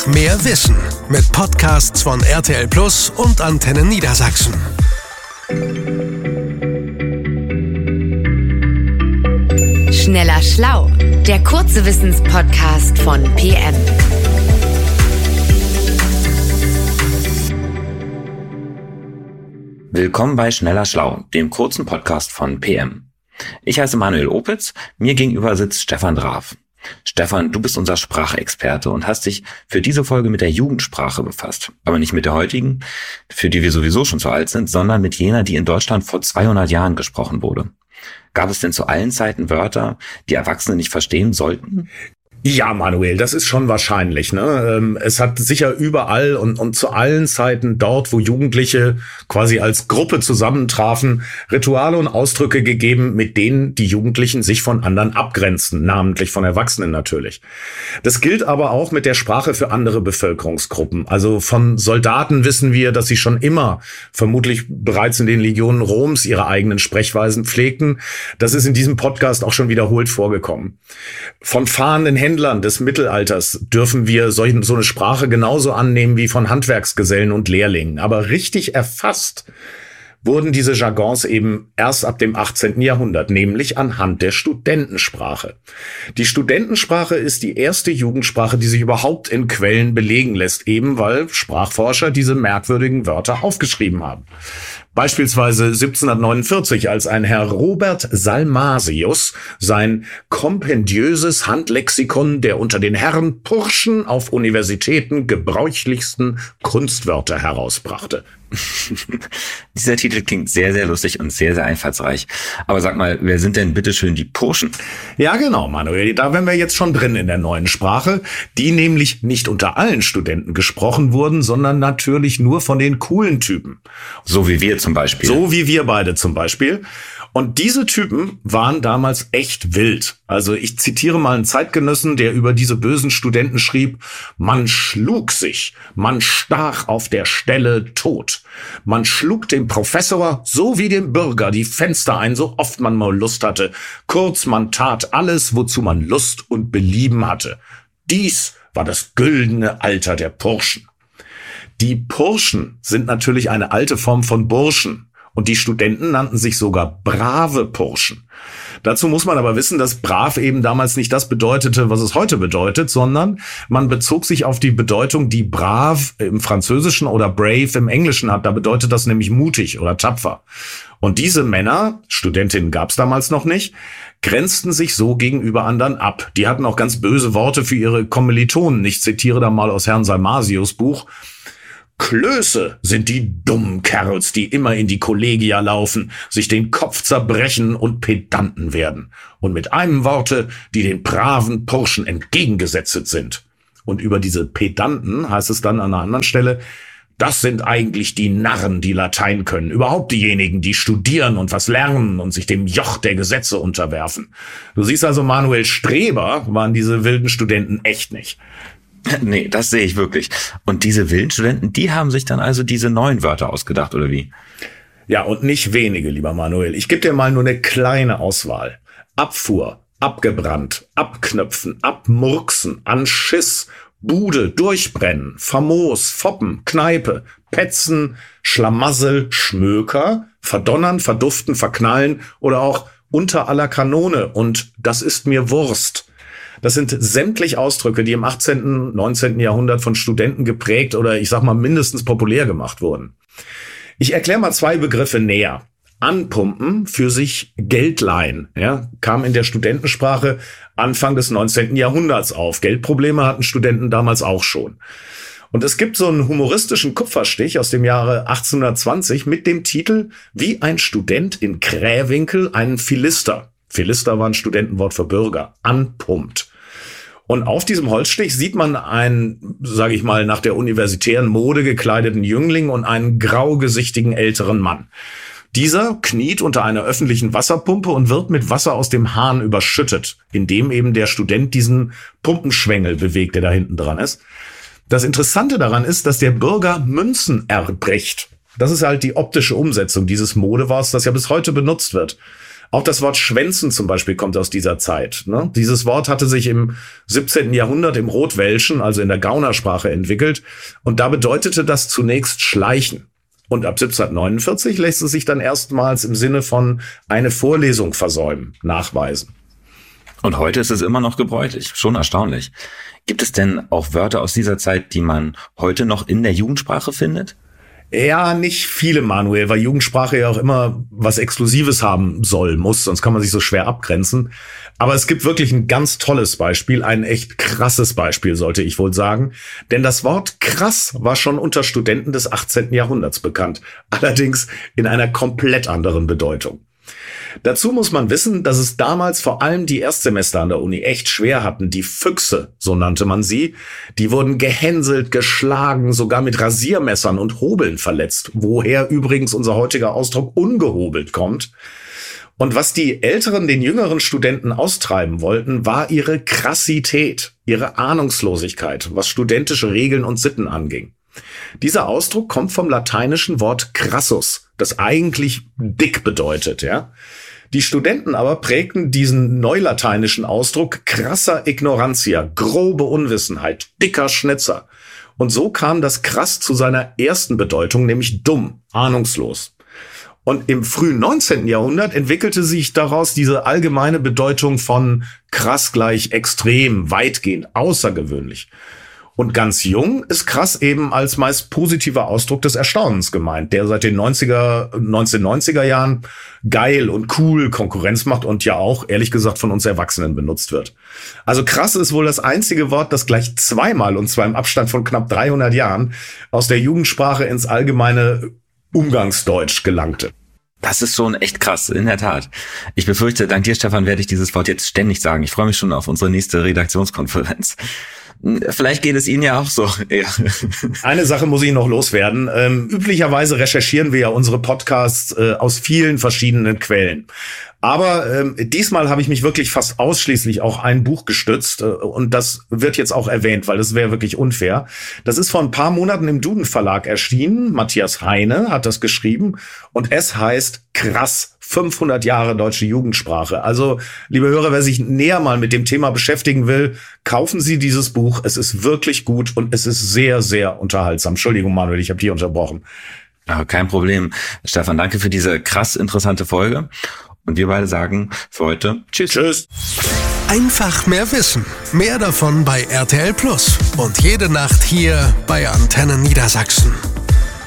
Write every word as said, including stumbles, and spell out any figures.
mehr Wissen mit Podcasts von R T L Plus und Antenne Niedersachsen. Schneller Schlau, der kurze Wissenspodcast von P M. Willkommen bei Schneller Schlau, dem kurzen Podcast von P M. Ich heiße Manuel Opitz, mir gegenüber sitzt Stefan Draf. Stefan, du bist unser Sprachexperte und hast dich für diese Folge mit der Jugendsprache befasst. Aber nicht mit der heutigen, für die wir sowieso schon zu alt sind, sondern mit jener, die in Deutschland vor zweihundert Jahren gesprochen wurde. Gab es denn zu allen Zeiten Wörter, die Erwachsene nicht verstehen sollten? Ja, Manuel, das ist schon wahrscheinlich, ne? Es hat sicher überall und, und zu allen Zeiten dort, wo Jugendliche quasi als Gruppe zusammentrafen, Rituale und Ausdrücke gegeben, mit denen die Jugendlichen sich von anderen abgrenzen, namentlich von Erwachsenen natürlich. Das gilt aber auch mit der Sprache für andere Bevölkerungsgruppen. Also von Soldaten wissen wir, dass sie schon immer, vermutlich bereits in den Legionen Roms, ihre eigenen Sprechweisen pflegten. Das ist in diesem Podcast auch schon wiederholt vorgekommen. Von fahrenden Händlern des Mittelalters dürfen wir solch, so eine Sprache genauso annehmen wie von Handwerksgesellen und Lehrlingen. Aber richtig erfasst wurden diese Jargons eben erst ab dem achtzehnten Jahrhundert, nämlich anhand der Studentensprache. Die Studentensprache ist die erste Jugendsprache, die sich überhaupt in Quellen belegen lässt, eben weil Sprachforscher diese merkwürdigen Wörter aufgeschrieben haben. Beispielsweise siebzehnhundertneunundvierzig, als ein Herr Robert Salmasius sein kompendiöses Handlexikon der unter den Herren Burschen auf Universitäten gebräuchlichsten Kunstwörter herausbrachte. Dieser Titel klingt sehr, sehr lustig und sehr, sehr einfallsreich. Aber sag mal, wer sind denn bitteschön die Burschen? Ja, genau, Manuel. Da wären wir jetzt schon drin in der neuen Sprache, die nämlich nicht unter allen Studenten gesprochen wurden, sondern natürlich nur von den coolen Typen. So wie wir zum Beispiel. So wie wir beide zum Beispiel. Und diese Typen waren damals echt wild. Also ich zitiere mal einen Zeitgenossen, der über diese bösen Studenten schrieb: Man schlug sich, man stach auf der Stelle tot. Man schlug dem Professor so wie dem Bürger die Fenster ein, so oft man mal Lust hatte. Kurz, man tat alles, wozu man Lust und Belieben hatte. Dies war das güldene Alter der Burschen. Die Burschen sind natürlich eine alte Form von Burschen. Und die Studenten nannten sich sogar brave Burschen. Dazu muss man aber wissen, dass brav eben damals nicht das bedeutete, was es heute bedeutet, sondern man bezog sich auf die Bedeutung, die brav im Französischen oder brave im Englischen hat. Da bedeutet das nämlich mutig oder tapfer. Und diese Männer, Studentinnen gab es damals noch nicht, grenzten sich so gegenüber anderen ab. Die hatten auch ganz böse Worte für ihre Kommilitonen. Ich zitiere da mal aus Herrn Salmasius Buch: Klöße sind die dummen Kerls, die immer in die Kollegia laufen, sich den Kopf zerbrechen und Pedanten werden. Und mit einem Worte, die den braven Burschen entgegengesetzt sind. Und über diese Pedanten heißt es dann an einer anderen Stelle: Das sind eigentlich die Narren, die Latein können. Überhaupt diejenigen, die studieren und was lernen und sich dem Joch der Gesetze unterwerfen. Du siehst also, Manuel, Streber waren diese wilden Studenten echt nicht. Nee, das sehe ich wirklich. Und diese wilden Studenten, die haben sich dann also diese neuen Wörter ausgedacht, oder wie? Ja, und nicht wenige, lieber Manuel. Ich gebe dir mal nur eine kleine Auswahl. Abfuhr, abgebrannt, abknöpfen, abmurksen, Anschiss, Bude, durchbrennen, famos, foppen, Kneipe, petzen, Schlamassel, Schmöker, verdonnern, verduften, verknallen oder auch unter aller Kanone und das ist mir Wurst. Das sind sämtlich Ausdrücke, die im achtzehnten, neunzehnten Jahrhundert von Studenten geprägt oder ich sag mal mindestens populär gemacht wurden. Ich erkläre mal zwei Begriffe näher. Anpumpen, für sich Geld leihen, ja, kam in der Studentensprache Anfang des neunzehnten Jahrhunderts auf. Geldprobleme hatten Studenten damals auch schon. Und es gibt so einen humoristischen Kupferstich aus dem Jahre achtzehnhundertzwanzig mit dem Titel Wie ein Student in Krähwinkel einen Philister. Philister war ein Studentenwort für Bürger, anpumpt. Und auf diesem Holzstich sieht man einen, sage ich mal, nach der universitären Mode gekleideten Jüngling und einen graugesichtigen älteren Mann. Dieser kniet unter einer öffentlichen Wasserpumpe und wird mit Wasser aus dem Hahn überschüttet, indem eben der Student diesen Pumpenschwengel bewegt, der da hinten dran ist. Das Interessante daran ist, dass der Bürger Münzen erbricht. Das ist halt die optische Umsetzung dieses Modeworts, das ja bis heute benutzt wird. Auch das Wort schwänzen zum Beispiel kommt aus dieser Zeit. Ne? Dieses Wort hatte sich im siebzehnten Jahrhundert im Rotwelschen, also in der Gaunersprache, entwickelt. Und da bedeutete das zunächst schleichen. Und ab siebzehnhundertneunundvierzig lässt es sich dann erstmals im Sinne von eine Vorlesung versäumen nachweisen. Und heute ist es immer noch gebräuchlich. Schon erstaunlich. Gibt es denn auch Wörter aus dieser Zeit, die man heute noch in der Jugendsprache findet? Ja, nicht viele, Manuel, weil Jugendsprache ja auch immer was Exklusives haben soll, muss, sonst kann man sich so schwer abgrenzen. Aber es gibt wirklich ein ganz tolles Beispiel, ein echt krasses Beispiel, sollte ich wohl sagen. Denn das Wort krass war schon unter Studenten des achtzehnten Jahrhunderts bekannt. Allerdings in einer komplett anderen Bedeutung. Dazu muss man wissen, dass es damals vor allem die Erstsemester an der Uni echt schwer hatten. Die Füchse, so nannte man sie, die wurden gehänselt, geschlagen, sogar mit Rasiermessern und Hobeln verletzt. Woher übrigens unser heutiger Ausdruck ungehobelt kommt. Und was die Älteren den jüngeren Studenten austreiben wollten, war ihre Krassität, ihre Ahnungslosigkeit, was studentische Regeln und Sitten anging. Dieser Ausdruck kommt vom lateinischen Wort crassus, das eigentlich dick bedeutet, ja. Die Studenten aber prägten diesen neulateinischen Ausdruck crassa ignorantia, grobe Unwissenheit, dicker Schnitzer. Und so kam das krass zu seiner ersten Bedeutung, nämlich dumm, ahnungslos. Und im frühen neunzehnten Jahrhundert entwickelte sich daraus diese allgemeine Bedeutung von krass gleich extrem, weitgehend, außergewöhnlich. Und ganz jung ist krass eben als meist positiver Ausdruck des Erstaunens gemeint, der seit den neunziger, neunzehnhundertneunziger Jahren geil und cool Konkurrenz macht und ja auch, ehrlich gesagt, von uns Erwachsenen benutzt wird. Also krass ist wohl das einzige Wort, das gleich zweimal, und zwar im Abstand von knapp dreihundert Jahren, aus der Jugendsprache ins allgemeine Umgangsdeutsch gelangte. Das ist schon echt krass, in der Tat. Ich befürchte, dank dir, Stefan, werde ich dieses Wort jetzt ständig sagen. Ich freue mich schon auf unsere nächste Redaktionskonferenz. Vielleicht geht es Ihnen ja auch so. Ja. Eine Sache muss ich noch loswerden. Ähm, üblicherweise recherchieren wir ja unsere Podcasts äh, aus vielen verschiedenen Quellen. Aber ähm, diesmal habe ich mich wirklich fast ausschließlich auf ein Buch gestützt. Äh, und das wird jetzt auch erwähnt, weil das wäre wirklich unfair. Das ist vor ein paar Monaten im Duden Verlag erschienen. Matthias Heine hat das geschrieben. Und es heißt krass, fünfhundert Jahre deutsche Jugendsprache. Also, liebe Hörer, wer sich näher mal mit dem Thema beschäftigen will, kaufen Sie dieses Buch. Es ist wirklich gut und es ist sehr, sehr unterhaltsam. Entschuldigung, Manuel, ich habe dich unterbrochen. Ja, kein Problem. Stefan, danke für diese krass interessante Folge. Und wir beide sagen für heute Tschüss. Tschüss. Einfach mehr Wissen. Mehr davon bei R T L Plus. Und jede Nacht hier bei Antenne Niedersachsen.